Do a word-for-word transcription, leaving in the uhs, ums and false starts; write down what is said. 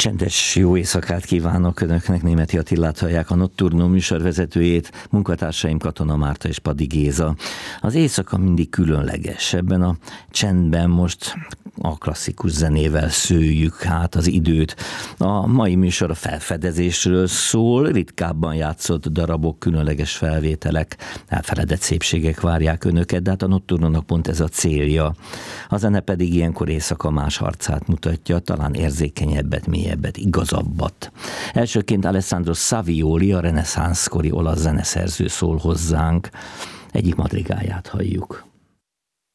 Csendes jó éjszakát kívánok Önöknek, Németi Attilát hallják, a Nocturno műsorvezetőjét, munkatársaim Katona Márta és Padi Géza. Az éjszaka mindig különleges, ebben a csendben most a klasszikus zenével szőjük hát az időt. A mai műsor a felfedezésről szól, ritkábban játszott darabok, különleges felvételek, elfeledett szépségek várják Önöket, de hát a Nocturnónak pont ez a célja. A zene pedig ilyenkor éjszaka más arcát mutatja, talán érzékenyebbet, mélyebbet, igazabbat. Elsőként Alessandro Savioli, a reneszánszkori olasz zeneszerző szól hozzánk. Egyik madrigáját halljuk.